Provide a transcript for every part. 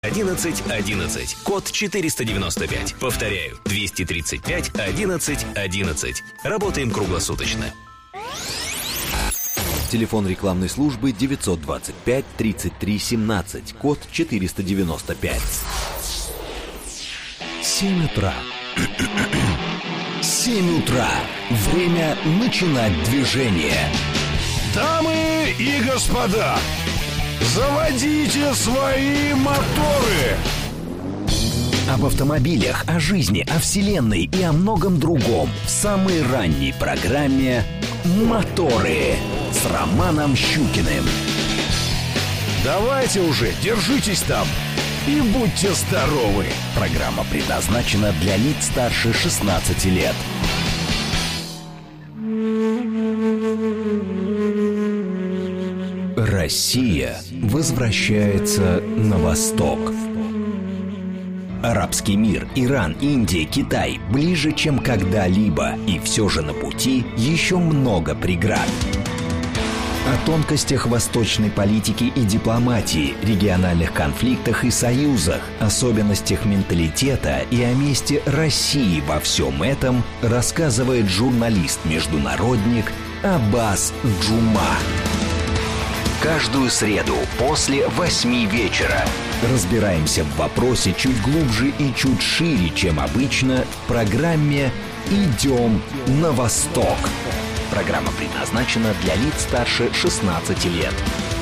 11 11. Код 495. Повторяю, 235 11 11. Работаем круглосуточно. Телефон рекламной службы 925 33 17. Код 495. 7 утра. 7 утра. Время начинать движение. Дамы и господа, заводите свои моторы! Об автомобилях, о жизни, о вселенной и о многом другом в самой ранней программе «Моторы» с Романом Щукиным. Давайте уже, держитесь там и будьте здоровы! Программа предназначена для лиц старше 16 лет. Россия возвращается на восток. Арабский мир, Иран, Индия, Китай ближе, чем когда-либо, и все же на пути еще много преград. О тонкостях восточной политики и дипломатии, региональных конфликтах и союзах, особенностях менталитета и о месте России во всем этом рассказывает журналист-международник Аббас Джума. Каждую среду после 8 вечера разбираемся в вопросе чуть глубже и чуть шире, чем обычно, в программе «Идем на восток». Программа предназначена для лиц старше 16 лет.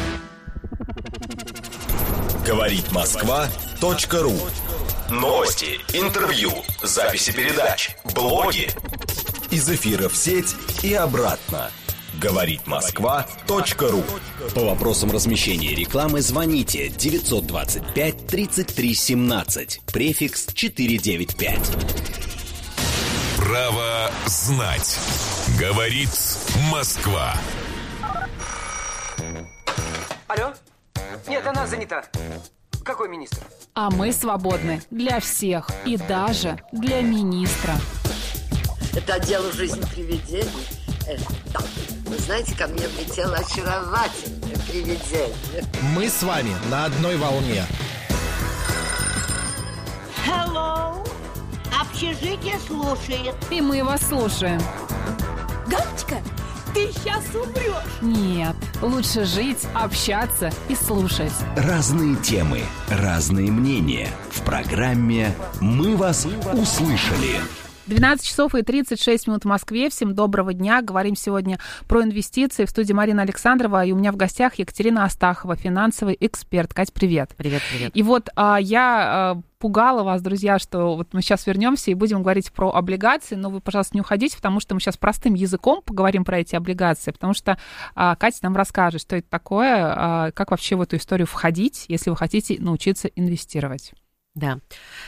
Говорит Москва.ру. Новости, интервью, записи передач, блоги. Из эфира в сеть и обратно. Говорит Москва.ру. По вопросам размещения рекламы звоните 925 33 17, префикс 495. Право знать. Говорит Москва. Алло? Нет, она занята. Какой министр? А мы свободны для всех и даже для министра. Это отдел «Жизнь привидений». Да. Вы знаете, ко мне влетело очаровательное привидение. Мы с вами на одной волне. Hello. Общежитие слушает. И мы вас слушаем. Галочка, ты сейчас умрешь. Нет, лучше жить, общаться и слушать. Разные темы, разные мнения. В программе «Мы вас услышали». 12 часов и 36 минут в Москве. Всем доброго дня. Говорим сегодня про инвестиции. В студии Марина Александрова. И у меня в гостях Екатерина Астахова, финансовый эксперт. Кать, привет. Привет, привет. И вот я пугала вас, друзья, что вот мы сейчас вернемся и будем говорить про облигации, но вы, пожалуйста, не уходите, потому что мы сейчас простым языком поговорим про эти облигации, потому что Катя нам расскажет, что это такое, как вообще в эту историю входить, если вы хотите научиться инвестировать. Да.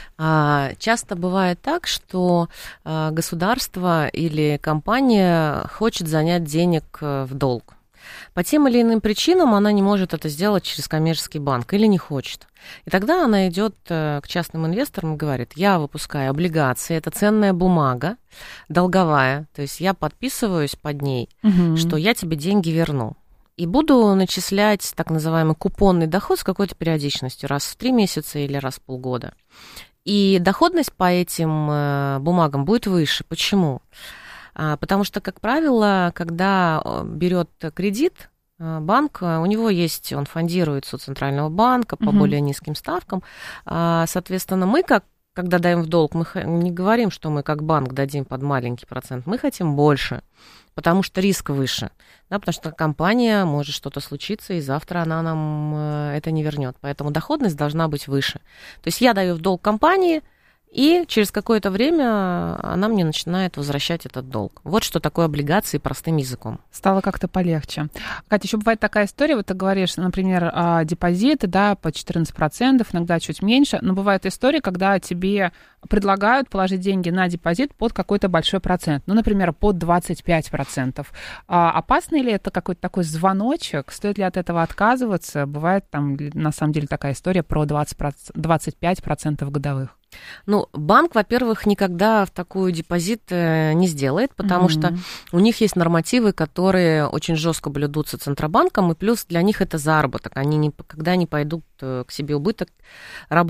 Часто бывает так, что государство или компания хочет занять денег в долг. По тем или иным причинам она не может это сделать через коммерческий банк или не хочет. И тогда она идет к частным инвесторам и говорит: я выпускаю облигации, это ценная бумага, долговая, то есть я подписываюсь под ней, что я тебе деньги верну. И буду начислять так называемый купонный доход с какой-то периодичностью, раз в 3 месяца или раз в полгода. И доходность по этим бумагам будет выше. Почему? Потому что, как правило, когда берет кредит банк, у него есть, он фондируется у Центрального банка по более низким ставкам. Соответственно, мы, когда даем в долг, мы не говорим, что мы как банк дадим под маленький процент, мы хотим больше, потому что риск выше, да, потому что компания может что-то случиться, и завтра она нам это не вернет. Поэтому доходность должна быть выше. То есть я даю в долг компании, и через какое-то время она мне начинает возвращать этот долг. Вот что такое облигации простым языком. Стало как-то полегче. Катя, еще бывает такая история, вот ты говоришь, например, депозиты, да, по 14%, иногда чуть меньше, но бывает история, когда тебе предлагают положить деньги на депозит под какой-то большой процент, ну, например, под 25%. Опасно ли это какой-то такой звоночек? Стоит ли от этого отказываться? Бывает там, на самом деле, такая история про 25% годовых. Ну, банк, во-первых, никогда в такой депозит не сделает, потому что у них есть нормативы, которые очень жестко блюдутся Центробанком, и плюс для них это заработок. Они никогда не пойдут к себе убыток работать.